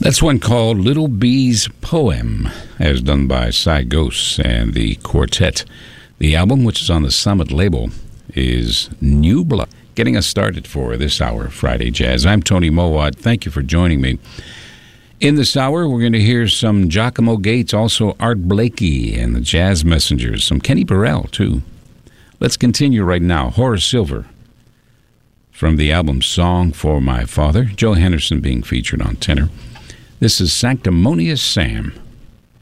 That's one called Little Bee's Poem, as done by Cy Ghost and the Quartet. The album, which is on the Summit label, is New Blood. Getting us started for this hour of Friday Jazz. I'm Tony Mowat. Thank you for joining me. In this hour, we're going to hear some Giacomo Gates, also Art Blakey and the Jazz Messengers, some Kenny Burrell, too. Let's continue right now. Horace Silver from the album Song for My Father, Joe Henderson being featured on tenor. This is Sanctimonious Sam.